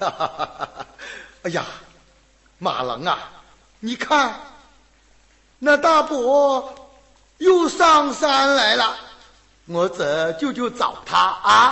哎呀，马郎啊，你看，那大伯又上山来了，我这就找他啊。